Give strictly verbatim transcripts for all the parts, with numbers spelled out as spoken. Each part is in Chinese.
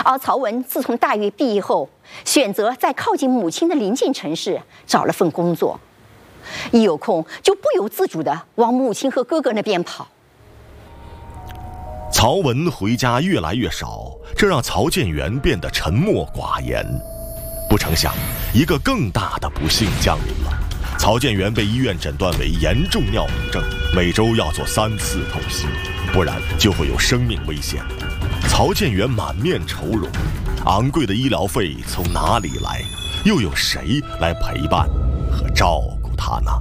而曹文自从大学毕业后，选择在靠近母亲的邻近城市找了份工作，一有空就不由自主地往母亲和哥哥那边跑。 曹文回家越来越少，这让曹建元变得沉默寡言。不成想，一个更大的不幸降临了。曹建元被医院诊断为严重尿毒症，每周要做三次透析，不然就会有生命危险。曹建元满面愁容，昂贵的医疗费从哪里来？又有谁来陪伴和照顾他呢？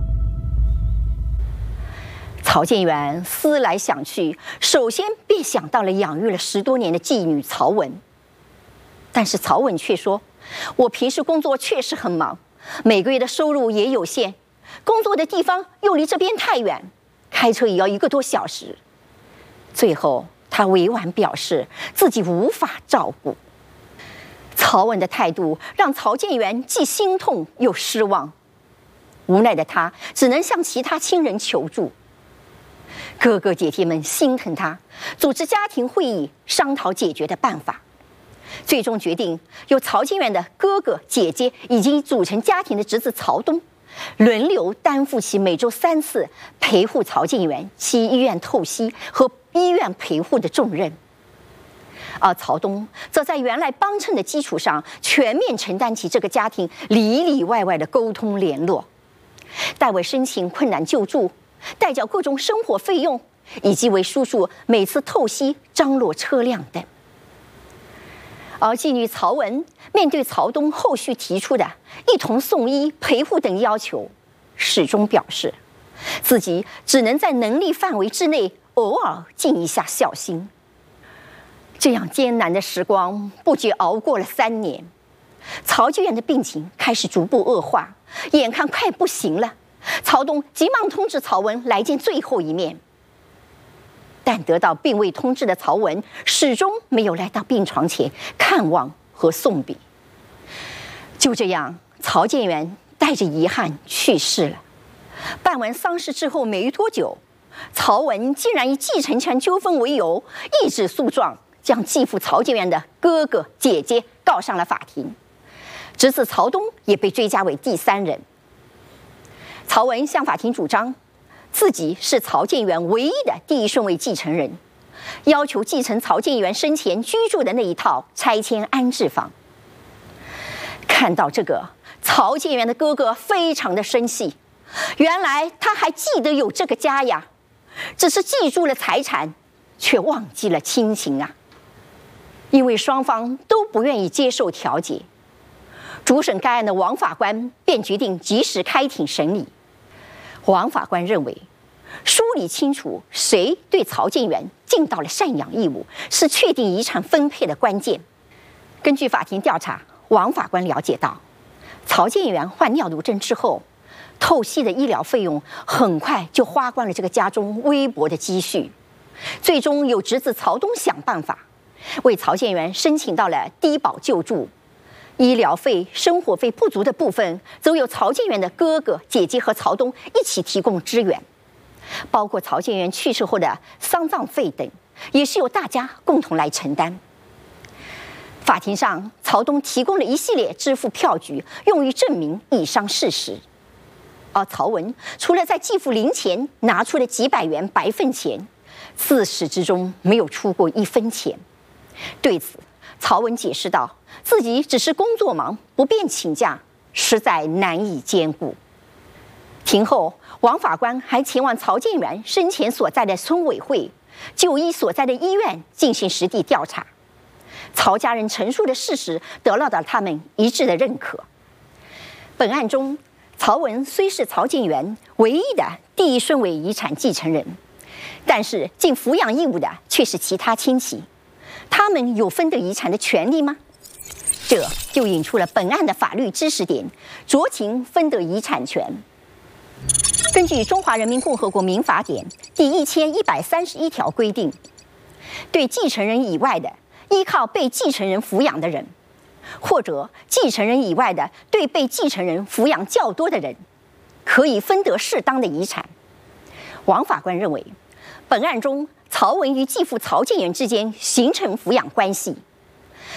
曹建元思来想去，首先便想到了养育了十多年的继女曹文。但是曹文却说：“我平时工作确实很忙，每个月的收入也有限，工作的地方又离这边太远，开车也要一个多小时。”最后，他委婉表示自己无法照顾。曹文的态度让曹建元既心痛又失望，无奈的他只能向其他亲人求助。哥哥姐姐们心疼他，组织家庭会议商讨解决的办法，最终决定由曹建元的哥哥姐姐以及组成家庭的侄子曹东轮流担负起每周三次陪护曹建元去医院透析和医院陪护的重任，而曹东则在原来帮衬的基础上全面承担起这个家庭里里外外的沟通联络，代为申请困难救助，代缴各种生活费用，以及为叔叔每次透析张罗车辆等。而继女曹文面对曹东后续提出的一同送医陪护等要求，始终表示自己只能在能力范围之内偶尔尽一下孝心。这样艰难的时光不觉熬过了三年，曹建元的病情开始逐步恶化，眼看快不行了，曹东急忙通知曹文来见最后一面。但得到病危通知的曹文始终没有来到病床前看望和送别。就这样，曹建元带着遗憾去世了。办完丧事之后没多久，曹文竟然以继承权纠纷为由，一纸诉状将继父曹建元的哥哥姐姐告上了法庭，侄子曹东也被追加为第三人。曹文向法庭主张自己是曹建元唯一的第一顺位继承人，要求继承曹建元生前居住的那一套拆迁安置房。看到这个，曹建元的哥哥非常的生气，原来他还记得有这个家呀，只是记住了财产，却忘记了亲情啊。因为双方都不愿意接受调解，主审该案的王法官便决定及时开庭审理。王法官认为，梳理清楚谁对曹建元尽到了赡养义务，是确定遗产分配的关键。根据法庭调查，王法官了解到，曹建元患尿毒症之后，透析的医疗费用很快就花光了这个家中微薄的积蓄，最终有侄子曹东想办法为曹建元申请到了低保救助，医疗费、生活费不足的部分，则由曹建元的哥哥、姐姐和曹东一起提供支援，包括曹建元去世后的丧葬费等，也是由大家共同来承担。法庭上，曹东提供了一系列支付票据，用于证明以上事实。而曹文除了在继父灵前拿出了几百元白份钱，自始至终没有出过一分钱。对此，曹文解释道，自己只是工作忙，不便请假，实在难以兼顾。庭后，王法官还前往曹建元生前所在的村委会、就医所在的医院进行实地调查。曹家人陈述的事实得到了他们一致的认可。本案中，曹文虽是曹建元唯一的第一顺位遗产继承人，但是尽抚养义务的却是其他亲戚，他们有分得遗产的权利吗？这就引出了本案的法律知识点，酌情分得遗产权。根据《中华人民共和国民法典》第一千一百三十一条规定，对继承人以外的依靠被继承人抚养的人，或者继承人以外的对被继承人抚养较多的人，可以分得适当的遗产。王法官认为，本案中曹文与继父曹建元之间形成抚养关系，